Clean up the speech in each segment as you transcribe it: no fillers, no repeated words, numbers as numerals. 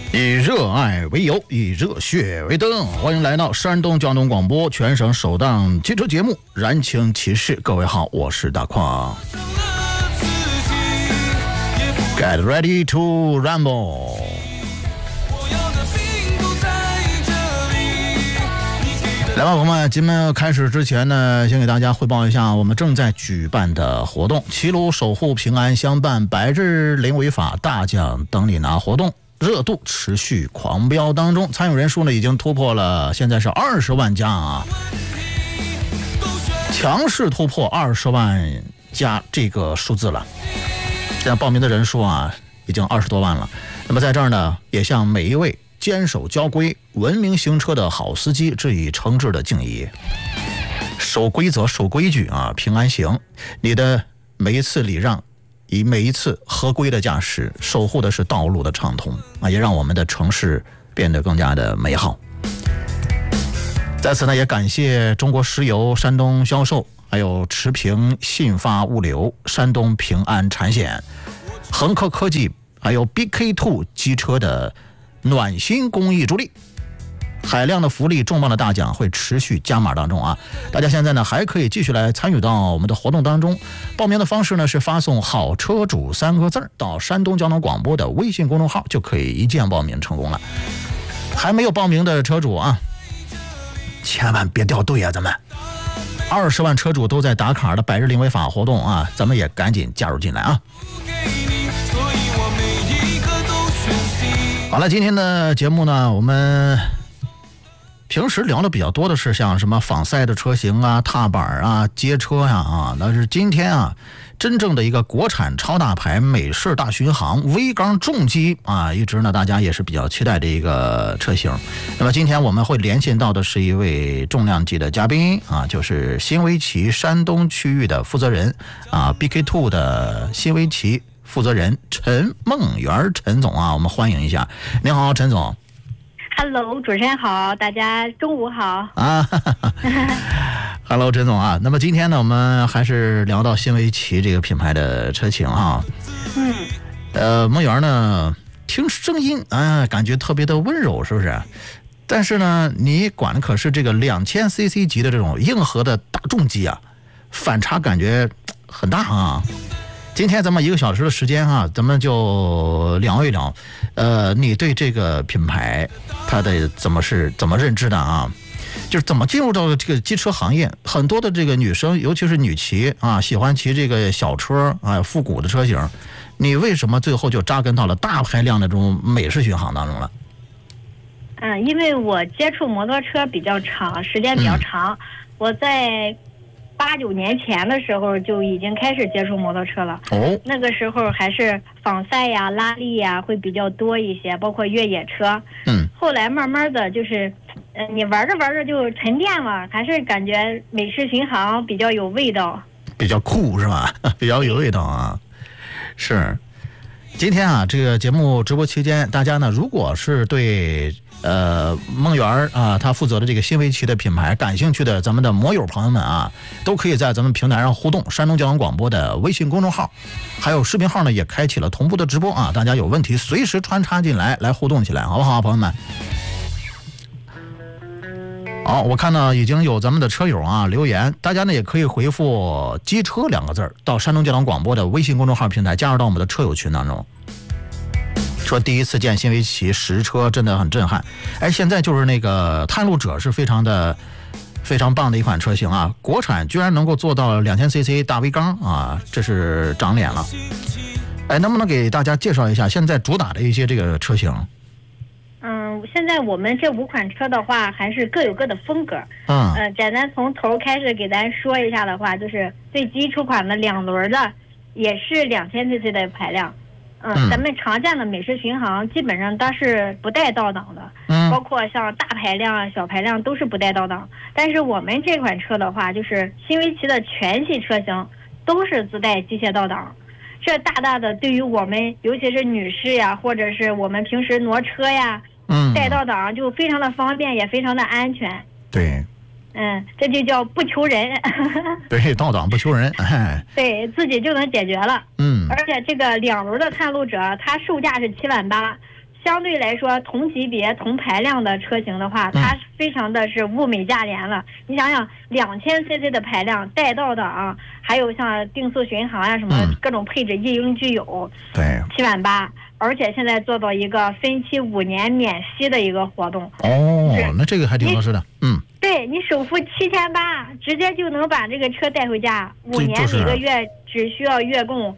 以热爱为油，以热血为灯。欢迎来到山东交通广播全省首档汽车节目《燃情骑士》。各位好，我是大矿。Get ready to rumble！ 来吧，朋友们，节目开始之前呢，先给大家汇报一下我们正在举办的活动：齐鲁守护平安相伴百日零违法大奖等你拿活动。热度持续狂飙当中，参与人数呢已经突破了，现在是20万加啊，强势突破20万加这个数字了。现在报名的人数啊已经20多万了。那么在这儿呢，也向每一位坚守交规、文明行车的好司机致以诚挚的敬意。守规则、守规矩啊，平安行。你的每一次礼让，以每一次合规的驾驶，守护的是道路的畅通啊，也让我们的城市变得更加的美好。在此呢，也感谢中国石油山东销售，还有持平信发物流、山东平安产险、恒科科技，还有 BK2 机车的暖心公益助力。海量的福利、重磅的大奖会持续加码当中啊！大家现在呢还可以继续来参与到我们的活动当中。报名的方式呢是发送"好车主"3个字到山东交通广播的微信公众号，就可以一键报名成功了。还没有报名的车主啊，千万别掉队啊！咱们20万车主都在打卡的百日零违法活动啊，咱们也赶紧加入进来啊！好了，今天的节目呢，我们平时聊的比较多的是像什么仿赛的车型啊、踏板啊、街车呀但是今天啊，真正的一个国产超大牌美式大巡航 V 缸重机啊，一直呢大家也是比较期待的一个车型。那么今天我们会连线到的是一位重量级的嘉宾啊，就是新维奇山东区域的负责人啊 ，BK2 的新维奇负责人陈梦媛陈总啊，我们欢迎一下。您好，陈总。 Hello， 主持人好，大家中午好啊。Hello， 陈总啊。那么今天呢，我们还是聊到新维奇这个品牌的车型啊。梦媛呢，听声音啊，感觉特别的温柔，是不是？但是呢，你管的可是这个2000cc 级的这种硬核的大重机啊，反差感觉很大啊。今天咱们1个小时的时间啊，咱们就聊一聊，你对这个品牌它的怎么认知的啊？就是怎么进入到这个机车行业？很多的这个女生，尤其是女骑啊，喜欢骑这个小车啊，复古的车型。你为什么最后就扎根到了大排量的这种美式巡航当中了？ 因为我接触摩托车比较长，时间比较长，我在8、9年前的时候就已经开始接触摩托车了。那个时候还是仿赛呀、拉力呀会比较多一些，包括越野车。后来慢慢的就是，你玩着玩着就沉淀了，还是感觉美式巡航比较有味道， 比较酷是吧？比较有味道啊。是。今天啊，这个节目直播期间，大家呢，如果是对梦媛啊，他负责的这个新维奇的品牌感兴趣的咱们的摩友朋友们啊，都可以在咱们平台上互动。山东交通广播的微信公众号还有视频号呢，也开启了同步的直播啊，大家有问题随时穿插进来互动起来，好不好，朋友们？好，我看到已经有咱们的车友啊留言，大家呢也可以回复"机车"2个字到山东交通广播的微信公众号平台，加入到我们的车友群当中。说第一次见新维奇实车真的很震撼，现在就是那个探路者是非常棒的一款车型啊，国产居然能够做到2000cc 大 V 缸啊，这是长脸了。能不能给大家介绍一下现在主打的一些这个车型？ 现在我们这5款车的话，还是各有各的风格。简单从头开始给咱说一下的话，就是最基础款的2轮的，也是2000cc 的排量。咱们常见的美式巡航基本上它是不带倒档的，包括像大排量、小排量都是不带倒档。但是我们这款车的话，就是新维奇的全系车型都是自带机械倒档，这大大的对于我们尤其是女士呀，或者是我们平时挪车呀，带倒档就非常的方便，也非常的安全。 对。 这就叫不求人。 对，倒档不求人。 对，自己就能解决了。而且这个2轮的探路者，它售价是7.8万， 相对来说同级别同排量的车型的话，它非常的是物美价廉了。你想想，2000cc 的排量带到的啊，还有像定速巡航啊什么各种配置一应俱有， 对 ，78000，而且现在做到一个分期5年免息的一个活动。 哦，那这个还挺合适的， 对，你首付7800，直接就能把这个车带回家，5年每个月只需要月供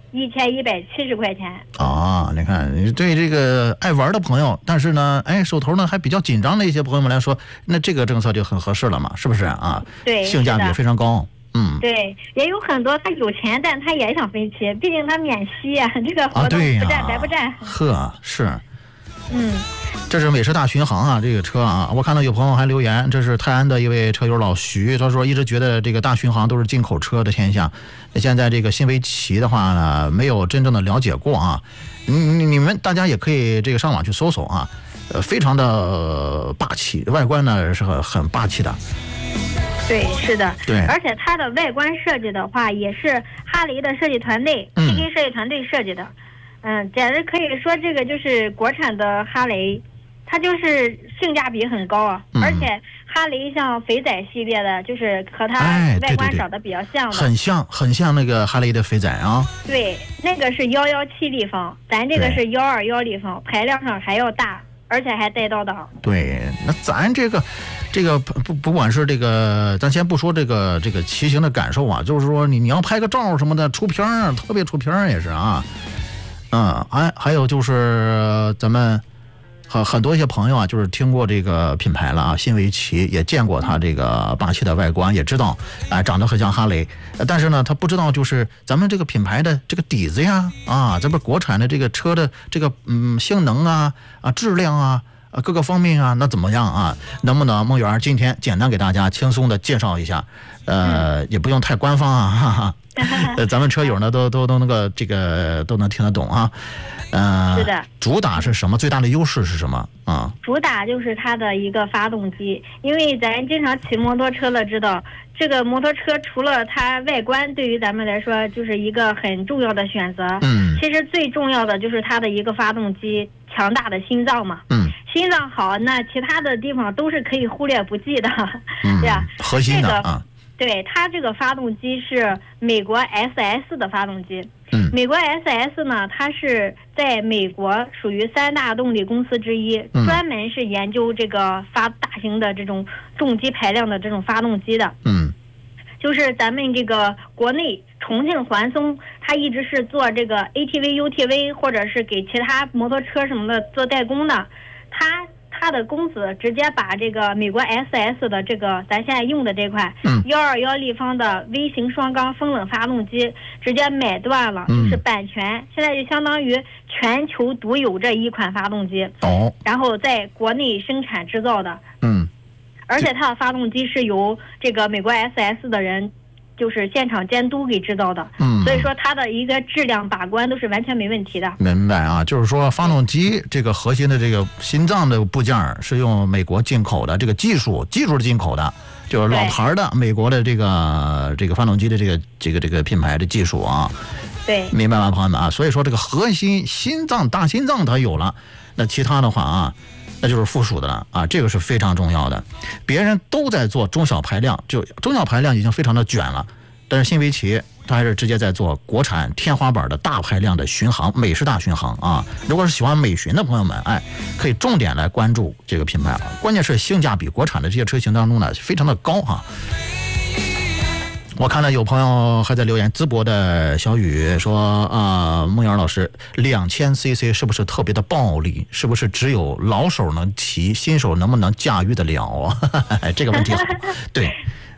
1170块钱。 啊，你看，对这个爱玩的朋友，但是呢，手头呢还比较紧张的一些朋友们来说，那这个政策就很合适了嘛，是不是啊？ 对， 性价比非常高。 对，也有很多他有钱，但他也想分期，毕竟他免息啊，这个活动不占白不占。 呵，是。这是美式大巡航啊，这个车啊，我看到有朋友还留言，这是泰安的一位车友老徐，他说一直觉得这个大巡航都是进口车的天下，现在这个新维奇的话呢，没有真正的了解过啊。你们大家也可以这个上网去搜搜啊，非常的霸气，外观呢是很霸气的。 对，是的， 对， 而且它的外观设计的话，也是哈雷的设计团队，PK 设计团队设计的。简直可以说这个就是国产的哈雷，它就是性价比很高啊。而且哈雷像肥仔系列的，就是和它外观长得比较像的， 很像那个哈雷的肥仔啊。 对，那个是117立方，咱这个是121立方，排量上还要大，而且还带倒档。 对，那咱这个不管是这个，咱先不说这个骑行的感受啊，就是说你要拍个照什么的，出片儿，特别出片儿也是啊。还有就是咱们很多一些朋友啊，就是听过这个品牌了啊，新维奇也见过它这个霸气的外观，也知道长得很像哈雷，但是呢，他不知道就是咱们这个品牌的这个底子呀，咱们国产的这个车的这个性能啊质量啊各个方面啊，那怎么样啊？能不能孟媛今天简单给大家轻松的介绍一下？也不用太官方啊，哈哈。咱们车友呢都那个这个都能听得懂啊。 是的。 主打是什么？最大的优势是什么啊？ 主打就是它的一个发动机，因为咱经常骑摩托车的知道，这个摩托车除了它外观对于咱们来说就是一个很重要的选择，其实最重要的就是它的一个发动机强大的心脏嘛，心脏好，那其他的地方都是可以忽略不计的，对吧？ 核心的啊。 对，它这个发动机是美国 SS 的发动机。美国 SS 呢，它是在美国属于3大动力公司之一，专门是研究这个大型的这种重机排量的这种发动机的。就是咱们这个国内重庆环松，它一直是做这个 ATV、UTV 或者是给其他摩托车什么的做代工的，它的公司直接把这个美国 SS 的这个咱现在用的这块121立方的微型双缸风冷发动机直接买断了，就是版权，现在就相当于全球独有这一款发动机，然后在国内生产制造的，而且它的发动机是由这个美国 SS 的人就是现场监督给制造的，所以说它的一个质量把关都是完全没问题的。 明白啊，就是说发动机这个核心的这个心脏的部件是用美国进口的，这个技术是进口的，就是老牌的美国的这个发动机的这个品牌的技术啊。 对， 明白吗，朋友们啊？所以说这个核心心脏大心脏它有了，那其他的话啊，那就是附属的了啊，这个是非常重要的。别人都在做中小排量，就中小排量已经非常的卷了，但是新维奇它还是直接在做国产天花板的大排量的巡航，美式大巡航啊。如果是喜欢美巡的朋友们，可以重点来关注这个品牌啊。关键是性价比国产的这些车型当中呢，非常的高啊。我看到有朋友还在留言，淄博的小雨说孟媛老师，2000cc 是不是特别的暴力？是不是只有老手能骑，新手能不能驾驭得了啊？这个问题好，对，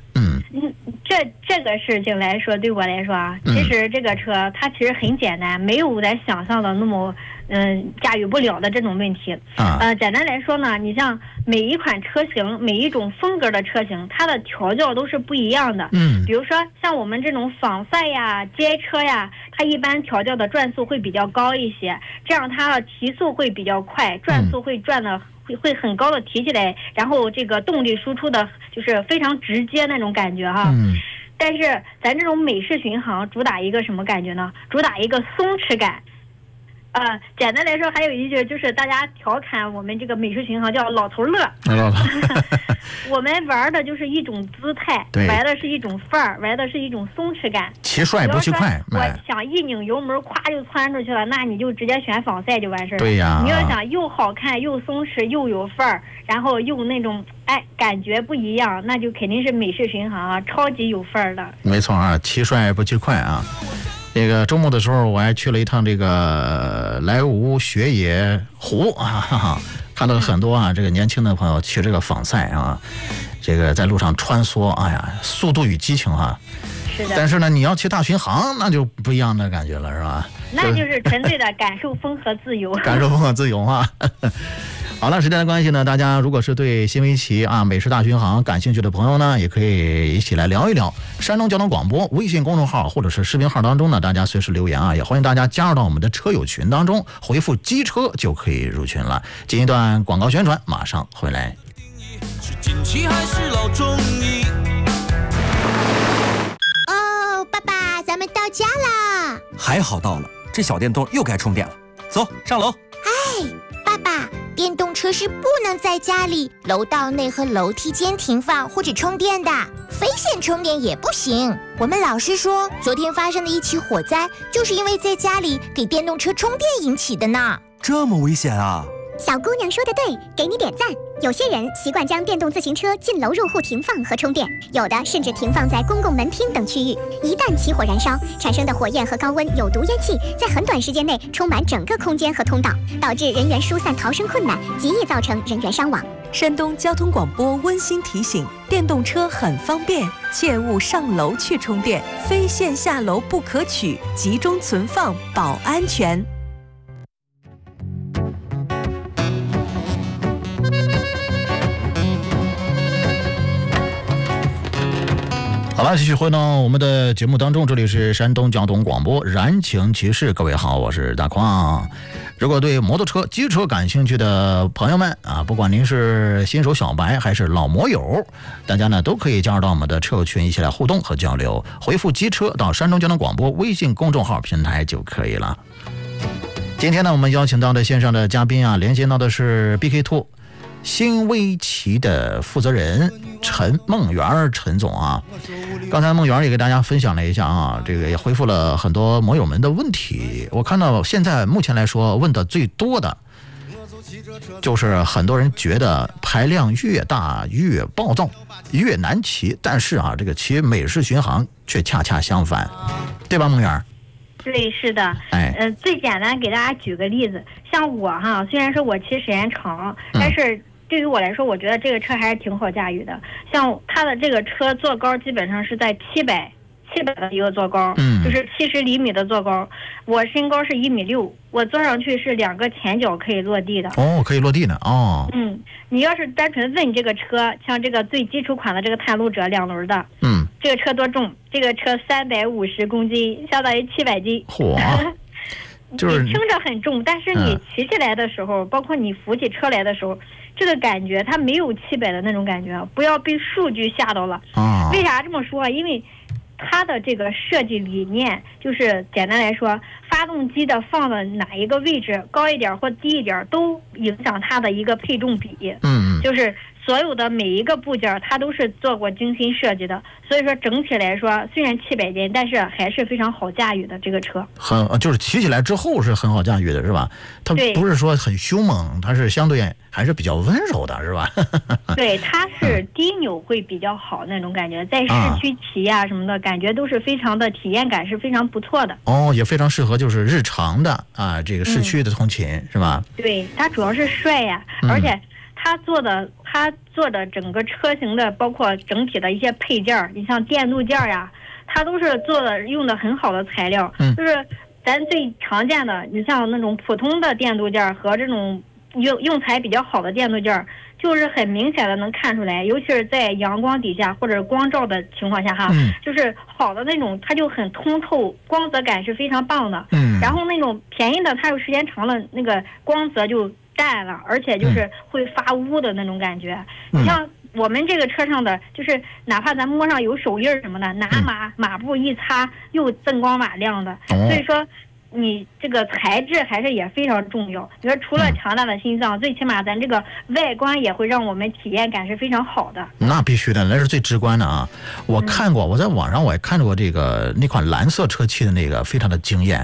这个事情来说，对我来说啊，其实这个车它其实很简单，没有咱想象的那么驾驭不了的这种问题。简单来说呢，你像每一款车型，每一种风格的车型，它的调教都是不一样的。比如说像我们这种仿赛呀、街车呀，它一般调教的转速会比较高一些，这样它的提速会比较快，转速会转的会很高的提起来，然后这个动力输出的就是非常直接那种感觉哈。但是咱这种美式巡航主打一个什么感觉呢？主打一个松弛感。 简单来说，还有一句就是大家调侃我们这个美式巡航叫老头乐。我们玩的就是一种姿态，玩的是一种范儿，玩的是一种松弛感。 骑帅不骑快。 我想一拧油门，咵就窜出去了，那你就直接选仿赛就完事儿了。 对呀。 你要想又好看又松弛又有范儿，然后又那种感觉不一样，那就肯定是美式巡航啊，超级有范儿的。 没错啊，骑帅不骑快啊。这个周末的时候，我还去了一趟这个莱芜雪野湖啊，看到了很多这个年轻的朋友骑这个仿赛啊，这个在路上穿梭，哎呀，速度与激情啊。 是的。 但是呢，你要骑大巡航，那就不一样的感觉了，是吧？ 那就是纯粹的感受风和自由。 感受风和自由啊。好了，时间的关系呢，大家如果是对新围棋美式大巡航感兴趣的朋友呢，也可以一起来聊一聊。山东交通广播微信公众号或者是视频号当中呢，大家随时留言也欢迎大家加入到我们的车友群当中，回复机车就可以入群了。进一段广告宣传，马上回来。 是近期还是老中医？ 哦，爸爸，咱们到家啦！ 还好到了，这小电动又该充电了。走，上楼。 爸爸，电动车是不能在家里、楼道内和楼梯间停放或者充电的，非线充电也不行。我们老师说，昨天发生的一起火灾，就是因为在家里给电动车充电引起的呢。 这么危险啊！ 小姑娘说的对，给你点赞。有些人习惯将电动自行车进楼入户停放和充电，有的甚至停放在公共门厅等区域。一旦起火燃烧，产生的火焰和高温有毒烟气在很短时间内充满整个空间和通道，导致人员疏散逃生困难，极易造成人员伤亡。 山东交通广播温馨提醒：电动车很方便，切勿上楼去充电，非线下楼不可取，集中存放保安全。 好了，继续回到我们的节目当中，这里是山东交通广播燃情骑士，各位好，我是大矿。如果对摩托车、机车感兴趣的朋友们不管您是新手小白还是老摩友，大家呢都可以加入到我们的车友群，一起来互动和交流。回复机车到山东交通广播微信公众号平台就可以了。今天呢，我们邀请到的线上的嘉宾连线到的是 BK2 新围棋的负责人陈梦圆陈总刚才梦圆也给大家分享了一下这个也回复了很多摩友们的问题。我看到现在目前来说问的最多的就是很多人觉得排量越大越暴躁越难骑，但是这个骑美式巡航却恰恰相反，对吧梦圆？ 对，是的。最简单给大家举个例子，像我虽然说我骑时间长，但是对于我来说，我觉得这个车还是挺好驾驭的。像它的这个车座高基本上是在700的一个座高，就是70厘米的座高。我身高是1.6米，我坐上去是2个前脚可以落地的。 可以落地呢。 你要是单纯问这个车，像这个最基础款的这个探路者2轮的，这个车多重？这个车350公斤，相当于700斤。 就是你听着很重，但是你骑起来的时候，包括你扶起车来的时候，这个感觉它没有700的那种感觉，不要被数据吓到了。为啥这么说？因为它的这个设计理念就是简单来说，发动机的放的哪一个位置高一点或低一点都影响它的一个配重比。就是所有的每一个部件它都是做过精心设计的，所以说整体来说虽然700斤，但是还是非常好驾驭的这个车。 就是骑起来之后是很好驾驭的，是吧？它不是说很凶猛，它是相对还是比较温柔的，是吧？ 对，它是低扭会比较好那种感觉，在市区骑什么的感觉都是非常的体验感是非常不错的。 也非常适合就是日常的这个市区的通勤，是吧？ 对，它主要是帅呀，而且它做的整个车型的包括整体的一些配件，你像电镀件它都是用的很好的材料。就是咱最常见的，你像那种普通的电镀件和这种用材比较好的电镀件，就是很明显的能看出来，尤其是在阳光底下或者光照的情况下就是好的那种它就很通透，光泽感是非常棒的。然后那种便宜的它有时间长了那个光泽就淡了，而且就是会发乌的那种感觉。你像我们这个车上的，就是哪怕咱摸上有手印什么的，拿马步一擦又锃光瓦亮的。所以说你这个材质还是也非常重要。你说除了强大的心脏，最起码咱这个外观也会让我们体验感是非常好的。 那必须的，那是最直观的啊！我看过，我在网上我也看过那款蓝色车漆的那个，非常的惊艳。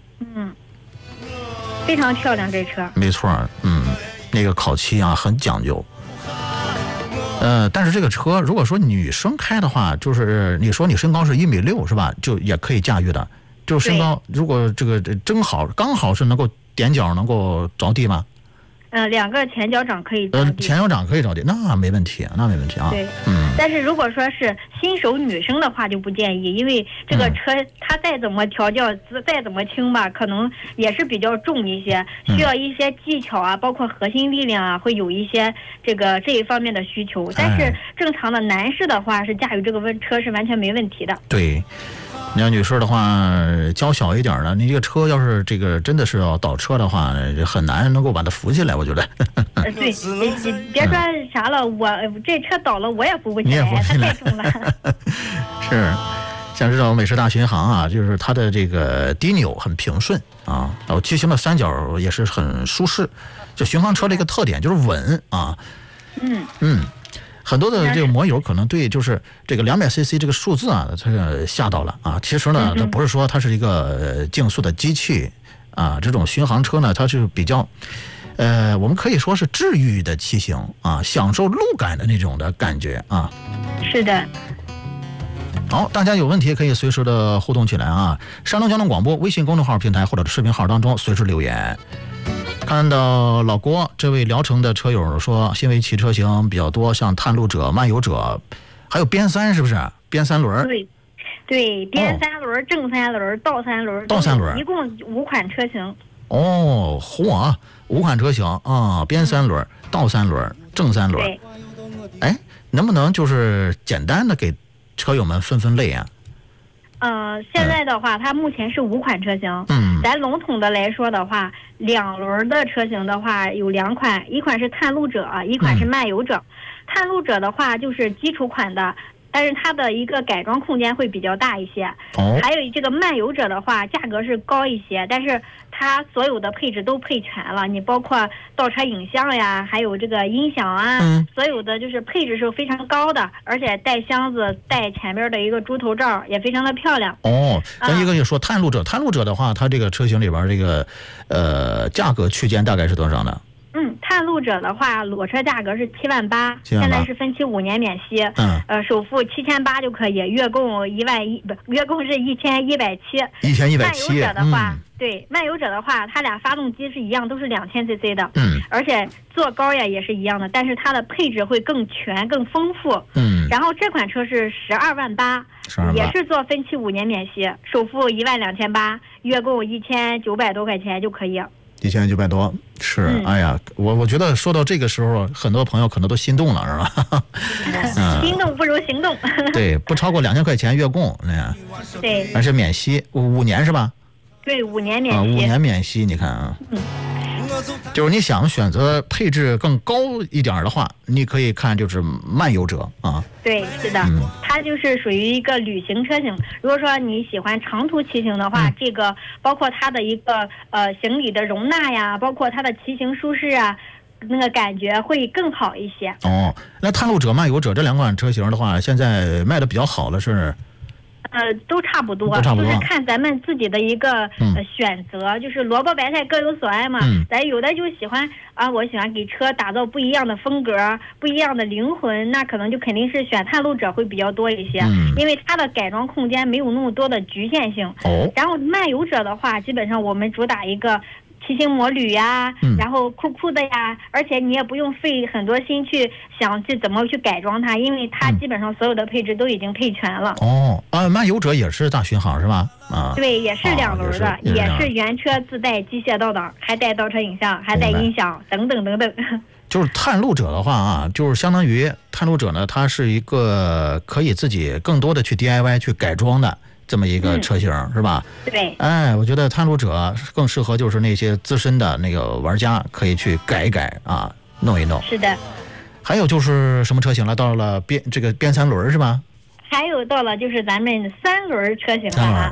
非常漂亮这车。 没错，那个烤漆啊很讲究。但是这个车如果说女生开的话，就是你说你身高是1.6米是吧？就也可以驾驭的。就是身高，如果这个刚好是能够踮脚能够着地吗 ？2个前脚掌可以着地。 前脚掌可以着地，那没问题啊。 对，但是如果说是新手女生的话就不建议，因为这个车它再怎么调教，再怎么轻吧，可能也是比较重一些，需要一些技巧啊，包括核心力量啊，会有一些这一方面的需求。但是正常的男士的话，是驾驭这个车是完全没问题的。 对。你要女士的话，娇小一点的，你这个车要是真的是要倒车的话，很难能够把它扶起来，我觉得。 对，你别说啥了，我这车倒了我也扶不起来，它太重了。 是，像这种美式大巡航啊，就是它的这个低扭很平顺啊，然后骑行的三角也是很舒适，就巡航车的一个特点就是稳啊。很多的这个网友可能对就是这个200cc 这个数字啊，它吓到了啊。其实呢，它不是说它是一个竞速的机器啊，这种巡航车呢，它是比较，我们可以说是治愈的骑行啊，享受路感的那种的感觉啊。 是的。 好，大家有问题可以随时的互动起来啊。山东交通广播微信公众号平台或者视频号当中随时留言。看到老郭这位聊城的车友说，新围骑车型比较多，像探路者、漫游者，还有边三，是不是？边三轮？ 对，边三轮、正三轮、倒三轮，一共5款车型。 哦，嚯，5款车型啊，边三轮、倒三轮、正三轮。 对。 哎，能不能就是简单的给车友们分类啊？ 现在的话，它目前是5款车型。咱笼统的来说的话，2轮的车型的话有2款，一款是探路者，一款是漫游者。探路者的话就是基础款的，但是它的一个改装空间会比较大一些。还有这个漫游者的话，价格是高一些，但是它所有的配置都配全了，你包括倒车影像呀，还有这个音响啊，所有的就是配置是非常高的，而且带箱子，带前边的一个猪头罩也非常的漂亮。 咱一个就说探路者的话，它这个车型里边这个价格区间大概是多少呢？ 探路者的话，裸车价格是78000，现在是分期5年免息，首付7800就可以，月供月供是1170。 1170。 漫游者的话，对，漫游者的话，它俩发动机是一样，都是2000cc 的，而且坐高也是一样的，但是它的配置会更全、更丰富。然后这款车是128000，也是做分期5年免息，首付12800，月供1900多块钱就可以。 1900多，是，哎呀，我觉得说到这个时候，很多朋友可能都心动了，是吧？ 心动不如行动。 对，不超过2000块钱月供， 对， 而且免息5年是吧？ 对，5年免息。 5年免息，你看啊。就是你想选择配置更高一点的话，你可以看就是漫游者啊。 对，是的，它就是属于一个旅行车型。如果说你喜欢长途骑行的话，这个包括它的一个行李的容纳呀，包括它的骑行舒适啊，那个感觉会更好一些。 那探路者、漫游者这2款车型的话，现在卖的比较好的是？ 都差不多，就是看咱们自己的一个选择，就是萝卜白菜各有所爱嘛。咱有的就喜欢啊，我喜欢给车打造不一样的风格、不一样的灵魂，那可能就肯定是选探路者会比较多一些，因为它的改装空间没有那么多的局限性。然后漫游者的话，基本上我们主打一个骑行摩旅呀，然后酷酷的呀，而且你也不用费很多心去想去怎么去改装它，因为它基本上所有的配置都已经配全了。 漫游者也是大巡航是吧？ 对，也是2轮的，也是原车自带机械倒档，还带倒车影像，还带音响等等等等。 就是探路者的话啊，就是相当于探路者呢，它是一个可以自己更多的去 DIY 去改装的这么一个车型，是吧？ 对。 我觉得探路者更适合就是那些资深的那个玩家可以去改一改啊，弄一弄。 是的。 还有就是什么车型了？到了边三轮是吧？ 还有到了就是咱们3轮车型了啊。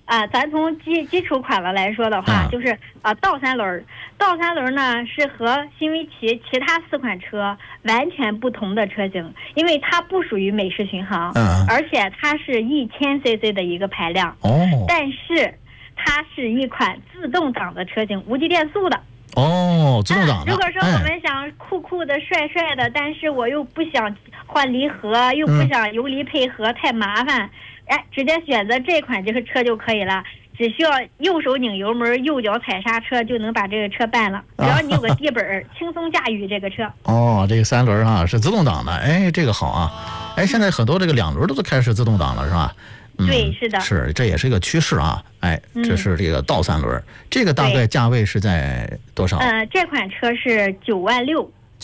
咱从基础款了来说的话，就是倒三轮。倒三轮呢是和新维奇其他4款车完全不同的车型，因为它不属于美式巡航，而且它是1000cc 的一个排量，但是它是一款自动挡的车型，无级变速的。 自动挡的。 如果说我们想酷酷的、帅帅的，但是我又不想换离合，又不想油离配合太麻烦，直接选择这款这个车就可以了。只需要右手拧油门，右脚踩刹车就能把这个车办了。只要你有个地本，轻松驾驭这个车。 这个3轮是自动挡的，这个好啊。现在很多这个2轮都开始自动挡了，是吧？ 对，是的， 是，这也是一个趋势啊。这是这个倒3轮，这个大概价位是在多少？ 这款车是96000。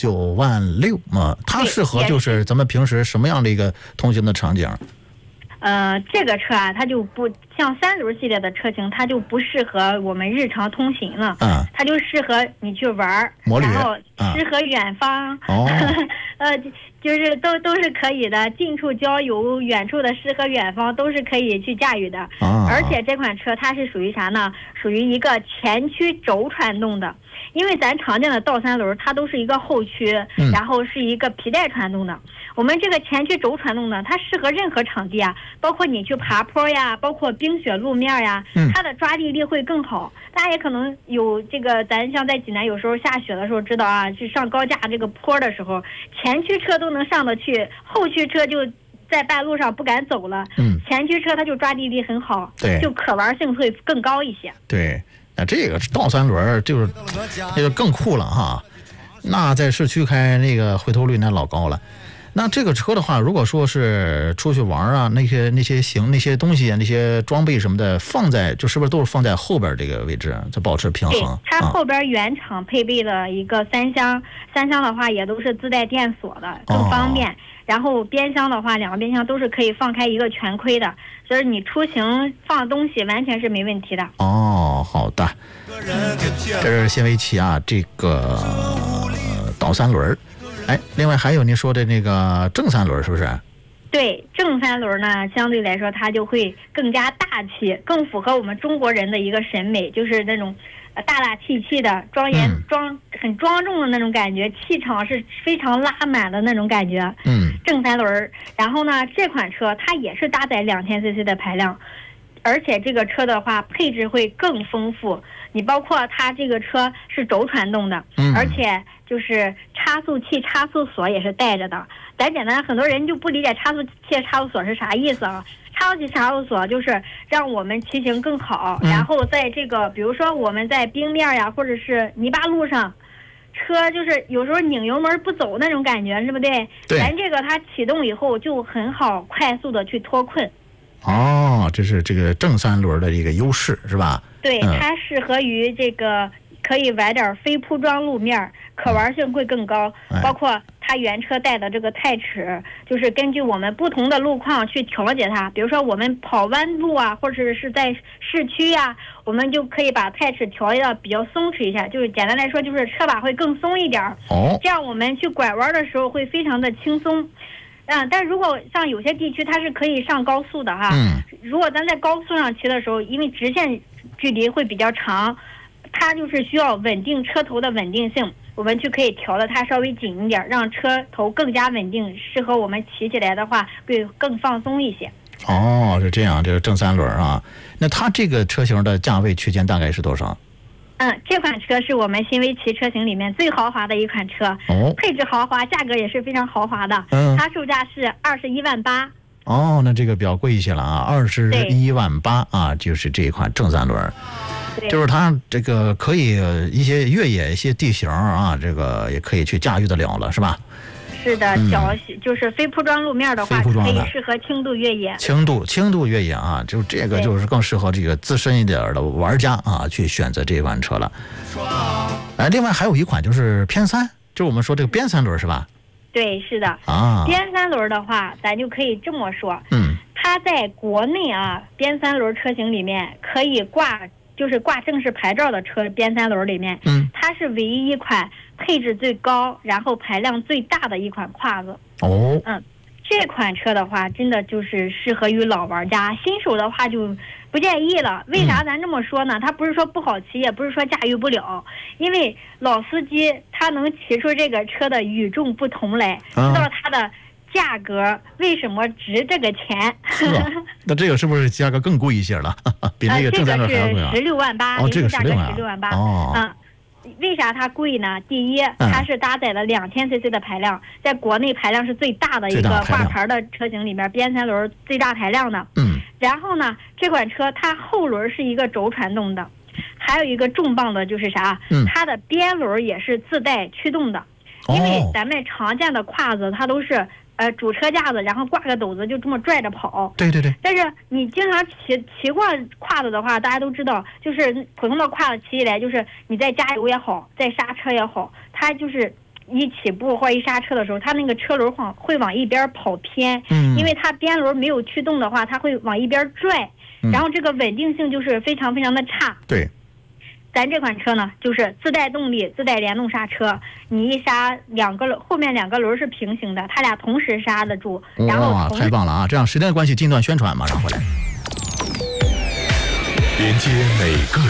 96000嘛，它适合就是咱们平时什么样的一个通行的场景？ 这个车它就不像3轮系列的车型，它就不适合我们日常通行了。它就适合你去玩，然后适合远方。就是都是可以的，近处郊游，远处的诗和远方都是可以去驾驭的。而且这款车它是属于啥呢？属于一个前驱轴传动的。因为咱常见的倒3轮它都是一个后驱，然后是一个皮带传动的。我们这个前驱轴传动呢，它适合任何场地啊，包括你去爬坡呀，包括冰雪路面呀，它的抓地力会更好。大家也可能有这个，咱像在济南有时候下雪的时候知道啊，去上高架这个坡的时候，前驱车都能上得去，后驱车就在半路上不敢走了。前驱车它就抓地力很好，就可玩性会更高一些。 对。那这个倒3轮就是那个更酷了哈，那在市区开那个回头率那老高了。那这个车的话，如果说是出去玩啊，那些东西那些装备什么的，放在就是不是都是放在后边这个位置，才保持平衡？ 对，它后边原厂配备了一个3厢，3厢的话也都是自带电锁的，更方便。然后边箱的话，2个边箱都是可以放开一个全盔的，所以你出行放东西完全是没问题的。 好的，这是新维奇这个倒3轮。另外还有您说的那个正3轮，是不是？ 对，正3轮呢，相对来说它就会更加大气，更符合我们中国人的一个审美，就是那种大大气气的很庄重的那种感觉，气场是非常拉满的那种感觉。正3轮。然后呢，这款车它也是搭载2000cc 的排量，而且这个车的话配置会更丰富。你包括它这个车是轴传动的，而且就是差速器、差速锁也是带着的。咱简单，很多人就不理解差速器、差速锁是啥意思啊？差速器、差速锁就是让我们骑行更好，然后在这个比如说我们在冰面呀，或者是泥巴路上，车就是有时候拧油门不走那种感觉，是不对？咱这个它启动以后就很好快速的去脱困。 这是这个正3轮的一个优势，是吧？ 对，它适合于这个可以玩点非铺装路面，可玩性会更高。包括它原车带的这个钛齿，就是根据我们不同的路况去调节它。比如说我们跑弯路啊，或者是在市区啊，我们就可以把钛齿调的比较松弛一下，就是简单来说就是车把会更松一点。这样我们去拐弯的时候会非常的轻松。但如果像有些地区它是可以上高速的哈，如果咱在高速上骑的时候，因为直线距离会比较长，它就是需要稳定车头的稳定性，我们就可以调的它稍微紧一点，让车头更加稳定，适合我们骑起来的话会更放松一些。 是这样，这是正3轮啊。那它这个车型的价位区间大概是多少？ 这款车是我们新维奇车型里面最豪华的一款车，配置豪华，价格也是非常豪华的。它售价是218000。 那这个比较贵一些了啊，218000就是这一款正3轮。就是它这个可以一些越野一些地形这个也可以去驾驭得了了，是吧？ 是的，就是非铺装路面的话，可以适合轻度越野。轻度越野就这个就是更适合这个资深一点的玩家去选择这款车了。另外还有一款就是偏3，就是我们说这个边3轮，是吧？ 对，是的。边3轮的话，咱就可以这么说，它在国内边3轮车型里面可以挂正式牌照的车，边3轮里面，它是唯一一款配置最高，然后排量最大的一款胯子。 这款车的话，真的就是适合于老玩家，新手的话就不建议了。为啥咱这么说呢？它不是说不好骑，也不是说驾驭不了，因为老司机他能骑出这个车的与众不同来，知道它的价格为什么值这个钱。 是吧？那这个是不是价格更贵一些了？比那个正在那还要贵啊？ 这个是16万8， 哦，这个 16万8。哦。为啥它贵呢？第一，它是搭载了2000cc 的排量，在国内排量是最大的一个挂牌的车型里面，边3轮最大排量的。然后呢，这款车它后轮是一个轴传动的，还有一个重磅的就是啥？它的边轮也是自带驱动的。因为咱们常见的胯子它都是主车架子，然后挂个斗子就这么拽着跑。 对。 但是你经常骑过胯子的话，大家都知道，就是普通的胯子骑起来，就是你在加油也好，在刹车也好，它就是一起步或一刹车的时候，它那个车轮会往一边跑偏。因为它边轮没有驱动的话，它会往一边拽，然后这个稳定性就是非常非常的差。 对。 咱这款车呢，就是自带动力、自带联动刹车，你一刹后面2个轮是平行的，它俩同时刹得住。然后太棒了啊！这样时间关系，近段宣传马上回来。 连接每个